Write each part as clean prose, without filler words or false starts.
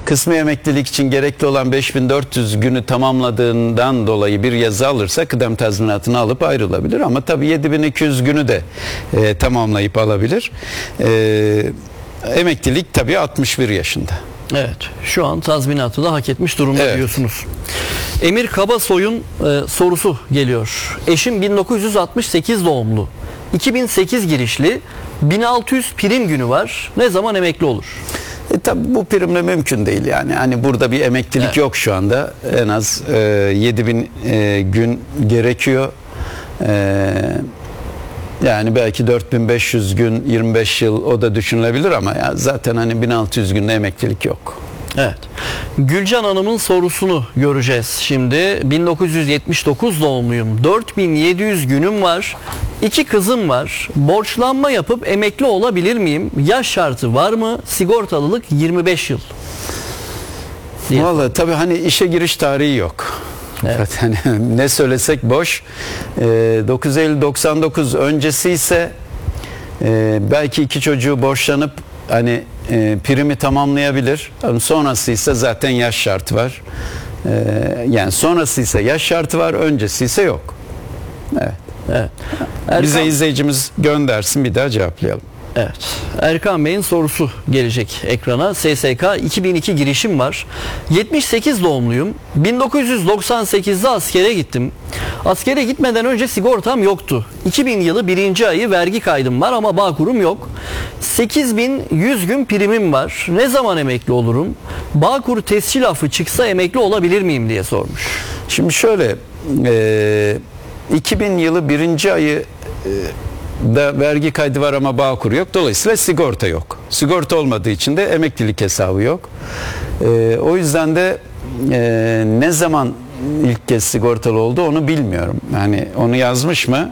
kısmi emeklilik için gerekli olan 5400 günü tamamladığından dolayı bir yazı alırsa kıdem tazminatını alıp ayrılabilir. Ama tabii 7200 günü de tamamlayıp alabilir. Emeklilik tabii 61 yaşında. Evet, şu an tazminatı da hak etmiş durumda, evet, diyorsunuz. Emir Kabasoy'un sorusu geliyor. Eşim 1968 doğumlu, 2008 girişli, 1600 prim günü var. Ne zaman emekli olur? Tabii bu primle mümkün değil yani. Hani burada bir emeklilik, evet, yok şu anda. En az 7000 gün gerekiyor. Yani belki 4500 gün, 25 yıl, o da düşünülebilir ama ya zaten hani 1600 günde emeklilik yok. Evet. Gülcan Hanım'ın sorusunu göreceğiz şimdi. 1979 doğumluyum. 4700 günüm var. 2 kızım var. Borçlanma yapıp emekli olabilir miyim? Yaş şartı var mı? Sigortalılık 25 yıl. Vallahi tabii hani işe giriş tarihi yok. Evet. Yani ne söylesek boş. 9 Eylül 99 öncesi ise belki 2 çocuğu borçlanıp hani primi tamamlayabilir. Sonrası ise zaten yaş şartı var. Yani sonrası ise yaş şartı var, öncesi ise yok. Evet. Evet. Bize izleyicimiz göndersin, bir daha cevaplayalım. Evet. Erkan Bey'in sorusu gelecek ekrana. SSK 2002 girişim var. 78 doğumluyum. 1998'de askere gittim. Askere gitmeden önce sigortam yoktu. 2000 yılı 1. ayı vergi kaydım var ama Bağkur'um yok. 8100 gün primim var. Ne zaman emekli olurum? Bağkur tescil affı çıksa emekli olabilir miyim diye sormuş. Şimdi şöyle, 2000 yılı 1. ayı da vergi kaydı var ama Bağkur yok. Dolayısıyla sigorta yok. Sigorta olmadığı için de emeklilik hesabı yok. O yüzden de ne zaman ilk kez sigortalı oldu onu bilmiyorum. Yani onu yazmış mı?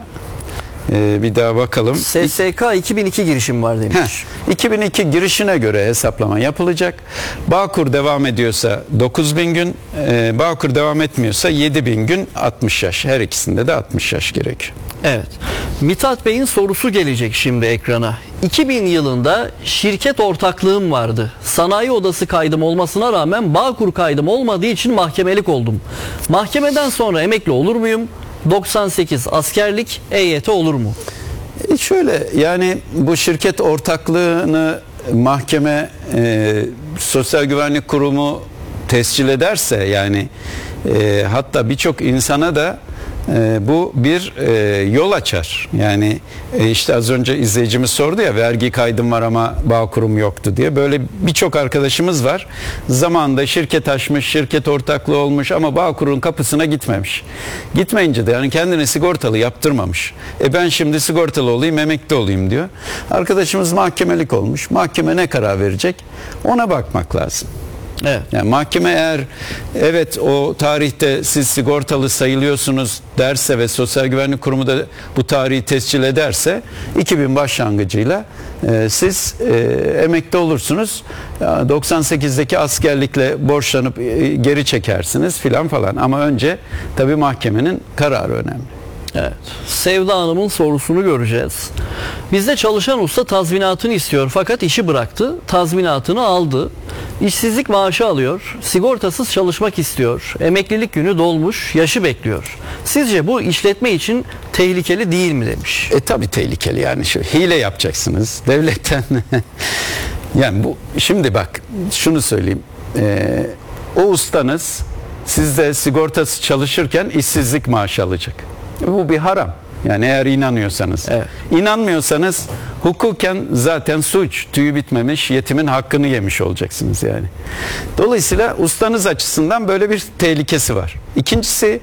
Bir daha bakalım. SSK 2002 girişim var demiş. 2002 girişine göre hesaplama yapılacak. Bağkur devam ediyorsa 9000 gün, Bağkur devam etmiyorsa 7000 gün, 60 yaş. Her ikisinde de 60 yaş gerekiyor. Evet. Mithat Bey'in sorusu gelecek şimdi ekrana. 2000 yılında şirket ortaklığım vardı. Sanayi odası kaydım olmasına rağmen Bağkur kaydım olmadığı için mahkemelik oldum. Mahkemeden sonra emekli olur muyum? 98 askerlik, EYT olur mu? Şöyle, yani bu şirket ortaklığını mahkeme, Sosyal Güvenlik Kurumu tescil ederse, yani hatta birçok insana da bu bir yol açar. Yani işte az önce izleyicimiz sordu ya, vergi kaydım var ama Bağkur'um yoktu diye. Böyle birçok arkadaşımız var. Zamanında şirket açmış, şirket ortaklığı olmuş ama Bağkur'un kapısına gitmemiş. Gitmeyince de yani kendini sigortalı yaptırmamış. Ben şimdi sigortalı olayım, emekli olayım diyor. Arkadaşımız mahkemelik olmuş. Mahkeme ne karar verecek? Ona bakmak lazım. Evet. Yani mahkeme eğer evet o tarihte siz sigortalı sayılıyorsunuz derse ve Sosyal Güvenlik Kurumu da bu tarihi tescil ederse 2000 başlangıcıyla siz emekli olursunuz. 98'deki askerlikle borçlanıp geri çekersiniz filan falan, ama önce tabii mahkemenin kararı önemli. Evet. Sevda Hanım'ın sorusunu göreceğiz. Bizde çalışan usta tazminatını istiyor fakat işi bıraktı. Tazminatını aldı. İşsizlik maaşı alıyor. Sigortasız çalışmak istiyor. Emeklilik günü dolmuş. Yaşı bekliyor. Sizce bu işletme için tehlikeli değil mi demiş. Tabii tehlikeli, yani şu hile yapacaksınız devletten. Yani bu, şimdi bak şunu söyleyeyim. O ustanız sizde sigortası çalışırken işsizlik maaşı alacak. Bu bir haram. Yani eğer inanıyorsanız. Evet. İnanmıyorsanız hukuken zaten suç. Tüyü bitmemiş yetimin hakkını yemiş olacaksınız yani. Dolayısıyla ustanız açısından böyle bir tehlikesi var. İkincisi,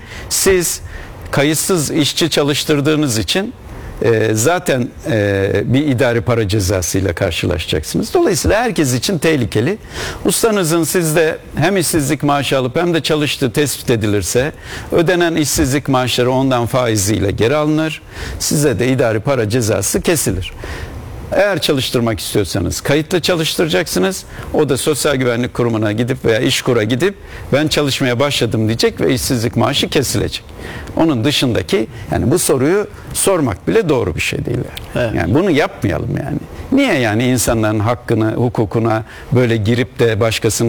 kayıtsız işçi çalıştırdığınız için zaten bir idari para cezasıyla karşılaşacaksınız. Dolayısıyla herkes için tehlikeli. Ustanızın sizde hem işsizlik maaşı alıp hem de çalıştığı tespit edilirse ödenen işsizlik maaşları ondan faiziyle geri alınır. Size de idari para cezası kesilir. Eğer çalıştırmak istiyorsanız kayıtlı çalıştıracaksınız. O da Sosyal Güvenlik Kurumu'na gidip veya İşkur'a gidip ben çalışmaya başladım diyecek ve işsizlik maaşı kesilecek. Onun dışındaki, yani bu soruyu sormak bile doğru bir şey değil. Evet. Yani bunu yapmayalım yani. Niye yani insanların hakkını, hukukuna böyle girip de başkasının